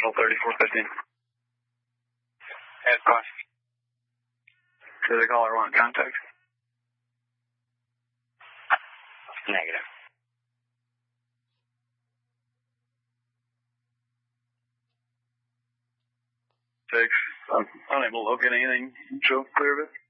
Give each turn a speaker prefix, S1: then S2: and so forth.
S1: National 3415.
S2: That's fine.
S1: Does the caller want contact?
S2: Negative.
S1: 6. I'm unable to locate anything. Show clear of it.